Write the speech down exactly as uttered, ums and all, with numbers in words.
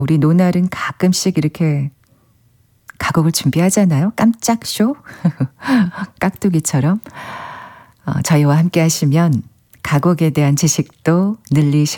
우리 노날은 가끔씩 이렇게 가곡을 준비하잖아요. 깜짝 쇼? 깍두기처럼. 어, 저희와 함께 하시면 가곡에 대한 지식도 늘리실